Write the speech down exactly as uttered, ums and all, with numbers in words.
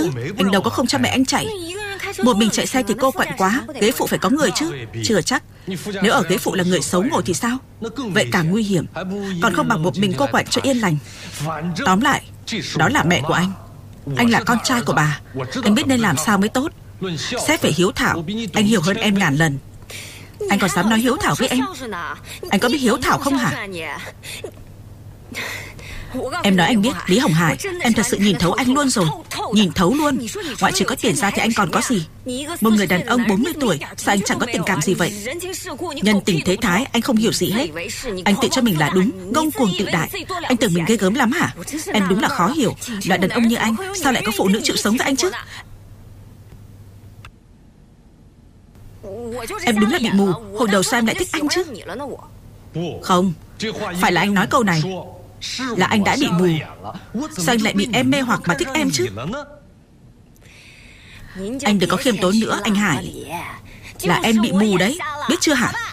chứ. Anh đâu có không cho mẹ anh chạy. Một mình chạy xe thì cô quạnh quá, ghế phụ phải có người chứ. Chưa chắc. Nếu ở ghế phụ là người xấu ngồi thì sao? Vậy càng nguy hiểm. Còn không bằng một mình cô quạnh cho yên lành. Tóm lại, đó là mẹ của anh. Anh là con trai của bà. Anh biết nên làm sao mới tốt. Xét về hiếu thảo, anh hiểu hơn em ngàn lần. Anh còn dám nói hiếu thảo với em? Anh có biết hiếu thảo không hả? Em nói anh biết, Lý Hồng Hải, em thật sự nhìn thấu anh luôn rồi. Nhìn thấu luôn. Ngoại trừ có tiền ra thì anh còn có gì? Một người đàn ông bốn mươi tuổi, sao anh chẳng có tình cảm gì vậy? Nhân tình thế thái, anh không hiểu gì hết. Anh tự cho mình là đúng, ngông cuồng tự đại. Anh tưởng mình ghê gớm lắm hả? Em đúng là khó hiểu. Loại đàn ông như anh, sao lại có phụ nữ chịu sống với anh chứ? Em đúng là bị mù. Hồi đầu sao em lại thích anh chứ? Không, phải là anh nói câu này. Là anh đã bị mù. Sao anh lại bị em mê hoặc mà thích em chứ? Anh đừng có khiêm tốn nữa anh Hải. Là em bị mù đấy, biết chưa hả?